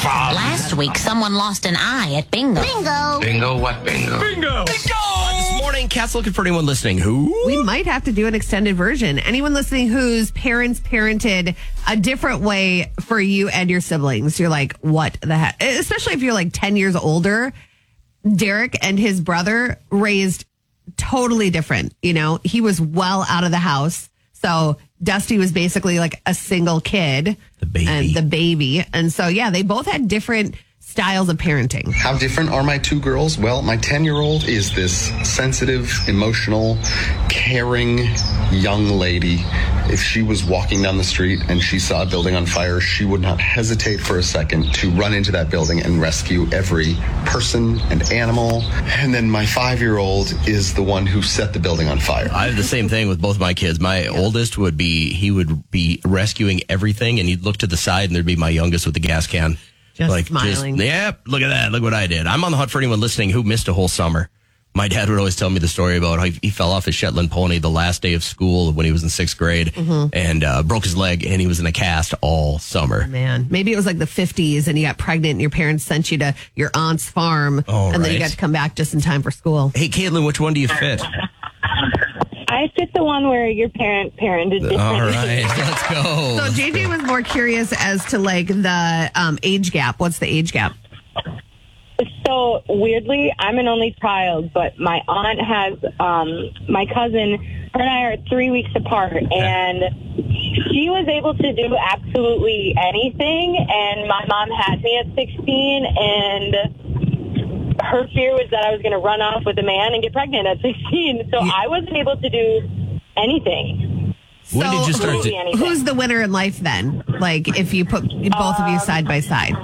Last week, someone lost an eye at bingo. Bingo. Bingo what bingo? Bingo! This morning, Kat's looking for anyone listening who? We might have to do an extended version. Anyone listening whose parents parented a different way for you and your siblings. You're like, what the heck? Especially if you're like 10 years older. Derek and his brother raised totally different. You know, he was well out of the house. So Dusty was basically like a single kid. The baby. And so, yeah, they both had different styles of parenting. How different are my two girls? Well, my 10-year-old is this sensitive, emotional, caring young lady. If she was walking down the street and she saw a building on fire, she would not hesitate for a second to run into that building and rescue every person and animal. And then my 5-year-old is the one who set the building on fire. I have the same thing with both my kids. My oldest would be rescuing everything, and he'd look to the side, and there'd be my youngest with the gas can. Just smiling. Look at that. Look what I did. I'm on the hunt for anyone listening who missed a whole summer. My dad would always tell me the story about how he fell off his Shetland pony the last day of school when he was in 6th grade and broke his leg, and he was in a cast all summer. Man, maybe it was like the 50s and you got pregnant and your parents sent you to your aunt's farm then you got to come back just in time for school. Hey, Caitlin, which one do you fit? I fit the one where your parent parented differently. All right, let's go. So JJ was more curious as to like the age gap. What's the age gap? So weirdly, I'm an only child, but my aunt has my cousin. Her and I are 3 weeks apart, and she was able to do absolutely anything. And my mom had me at 16, and her fear was that I was going to run off with a man and get pregnant at 16. So I wasn't able to do anything. When did you start? Who's the winner in life then? Like if you put both of you side by side.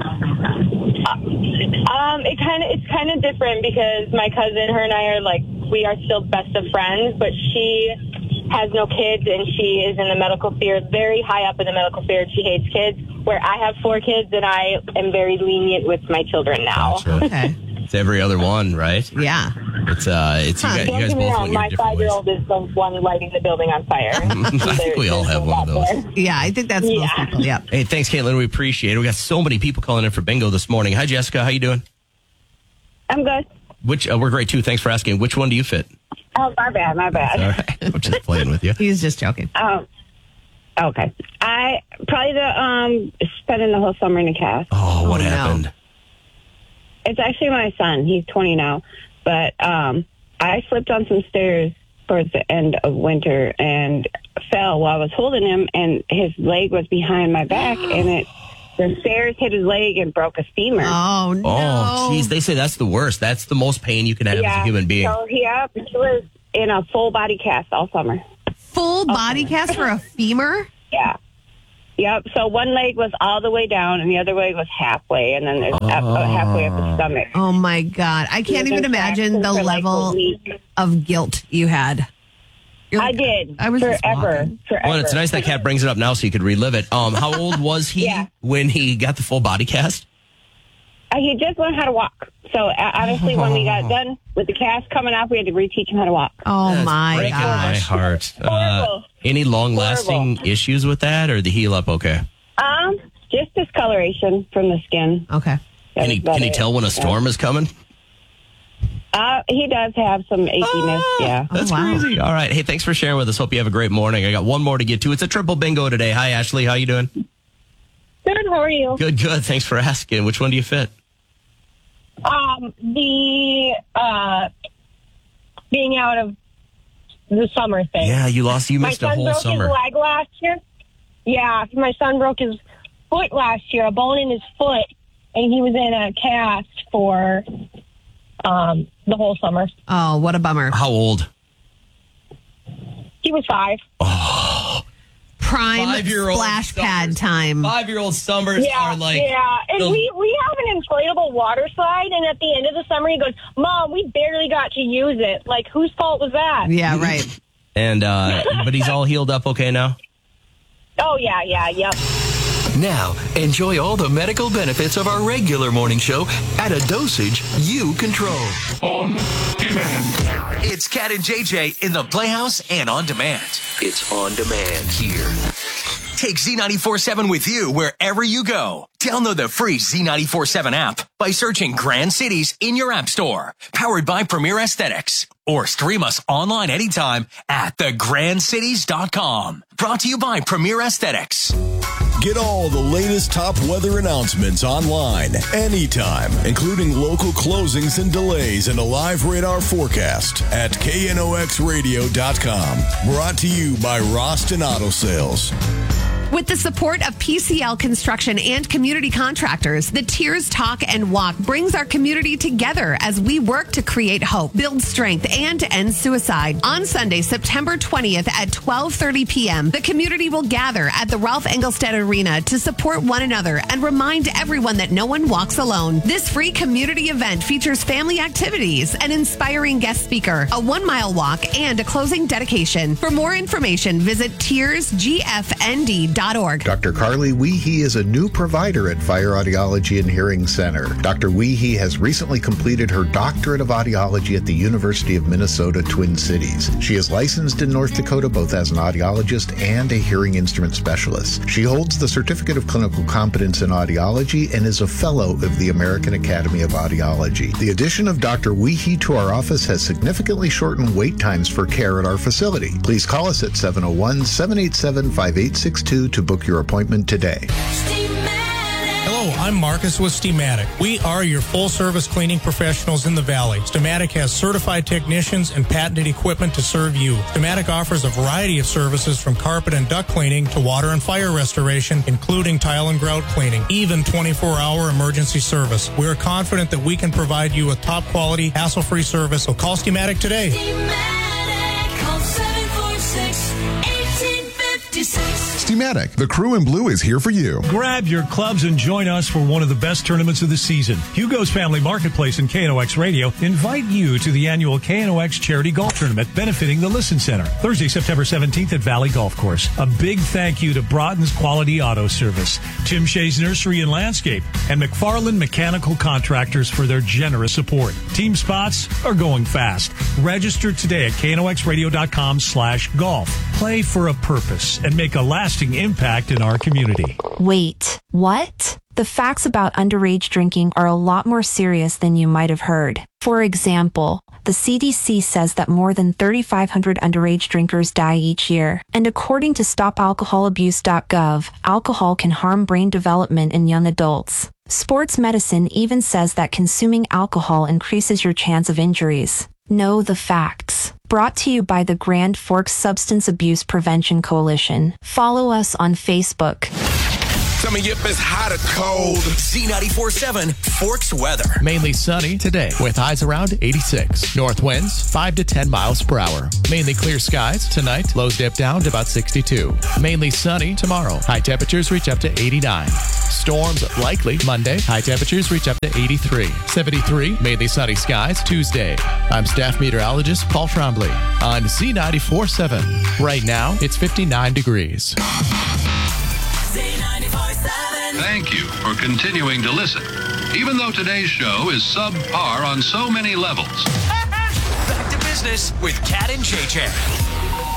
It's kind of different because my cousin, her and I are like, we are still best of friends, but she has no kids and she is in the medical field, very high up in the medical field. She hates kids, where I have 4 kids and I am very lenient with my children now. Gotcha. Okay. It's every other one, right? Yeah. It's you guys both went your my different 5-year-old is the one lighting the building on fire. I think we all have one of those. Yeah, I think that's most people. Yeah. Hey, thanks, Caitlin. We appreciate it. We got so many people calling in for bingo this morning. Hi, Jessica. How you doing? I'm good. We're great too. Thanks for asking. Which one do you fit? Oh, my bad. All right. I'm just playing with you. He's just joking. Okay. I probably spending the whole summer in a cast. Oh, what happened? No. It's actually my son. He's 20 now. But I slipped on some stairs towards the end of winter and fell while I was holding him, and his leg was behind my back, and the stairs hit his leg and broke a femur. Oh, no. Oh, geez. They say that's the worst. That's the most pain you can have as a human being. So, he was in a full body cast all summer. Full body cast for a femur? Yeah. Yep. So one leg was all the way down and the other leg was halfway, and then there's halfway up the stomach. Oh, my God. I can't even imagine the level of guilt you had. I did. I was forever. Well, it's nice that Kat brings it up now so you could relive it. How old was he when he got the full body cast? He just learned how to walk. So obviously when we got done with the cast coming up, we had to reteach him how to walk. Oh, That's my breaking gosh. my heart. Horrible. Any long-lasting issues with that, or did he heal up okay? Just discoloration from the skin. Okay. Can he tell when a storm is coming? He does have some achiness, yeah. That's crazy. All right. Hey, thanks for sharing with us. Hope you have a great morning. I got one more to get to. It's a triple bingo today. Hi, Ashley. How you doing? Good. How are you? Good. Thanks for asking. Which one do you fit? Being out of the summer thing. Yeah, you missed a whole summer. My son broke his leg last year. Yeah, my son broke his foot last year, a bone in his foot, and he was in a cast for the whole summer. Oh, what a bummer. How old? He was 5. Oh. Prime 5-year-old splash summers. pad time. 5-year-old summers are like... Yeah, and we have an inflatable water slide, and at the end of the summer, he goes, Mom, we barely got to use it. Like, whose fault was that? Yeah, right. And but he's all healed up okay now? Oh, yeah, yep. Now, enjoy all the medical benefits of our regular morning show at a dosage you control. On demand. It's Kat and JJ in the Playhouse and On Demand. It's On Demand here. Take Z94.7 with you wherever you go. Download the free Z94.7 app by searching Grand Cities in your app store. Powered by Premier Aesthetics. Or stream us online anytime at thegrandcities.com. Brought to you by Premier Aesthetics. Get all the latest top weather announcements online, anytime, including local closings and delays and a live radar forecast at knoxradio.com. Brought to you by Roston Auto Sales. With the support of PCL Construction and community contractors, the Tears Talk and Walk brings our community together as we work to create hope, build strength, and end suicide. On Sunday, September 20th at 12:30 p.m., the community will gather at the Ralph Engelstad Arena to support one another and remind everyone that no one walks alone. This free community event features family activities, an inspiring guest speaker, a 1-mile walk, and a closing dedication. For more information, visit tearsgfnd.com. Dr. Carly Weehee is a new provider at Fire Audiology and Hearing Center. Dr. Weehee has recently completed her doctorate of audiology at the University of Minnesota, Twin Cities. She is licensed in North Dakota both as an audiologist and a hearing instrument specialist. She holds the Certificate of Clinical Competence in Audiology and is a fellow of the American Academy of Audiology. The addition of Dr. Weehee to our office has significantly shortened wait times for care at our facility. Please call us at 701-787-5862 to book your appointment today. Hello, I'm Marcus with Steamatic. We are your full-service cleaning professionals in the Valley. Steamatic has certified technicians and patented equipment to serve you. Steamatic offers a variety of services from carpet and duct cleaning to water and fire restoration, including tile and grout cleaning, even 24-hour emergency service. We're confident that we can provide you with top-quality, hassle-free service, so call Steamatic today. Steamatic, call 746-1856. Steamatic, the crew in blue is here for you. Grab your clubs and join us for one of the best tournaments of the season. Hugo's Family Marketplace and KNOX Radio invite you to the annual KNOX Charity Golf Tournament benefiting the Listen Center, Thursday, September 17th at Valley Golf Course. A big thank you to Broughton's Quality Auto Service, Tim Shea's Nursery and Landscape, and McFarland Mechanical Contractors for their generous support. Team spots are going fast. Register today at knoxradio.com/golf. Play for a purpose and make a lasting impact in our community. Wait, what? The facts about underage drinking are a lot more serious than you might have heard. For example, the CDC says that more than 3,500 underage drinkers die each year. And according to StopAlcoholAbuse.gov, alcohol can harm brain development in young adults. Sports medicine even says that consuming alcohol increases your chance of injuries. Know the facts. Brought to you by the Grand Forks Substance Abuse Prevention Coalition. Follow us on Facebook. Some of yep is hot or cold. Z94.7 Forks weather. Mainly sunny today with highs around 86. North winds 5 to 10 miles per hour. Mainly clear skies tonight. Lows dip down to about 62. Mainly sunny tomorrow. High temperatures reach up to 89. Storms likely Monday. High temperatures reach up to 83. 73. Mainly sunny skies Tuesday. I'm staff meteorologist Paul Trombley on Z94.7. Right now it's 59 degrees. Thank you for continuing to listen, even though today's show is subpar on so many levels. Back to business with Kat and JJ.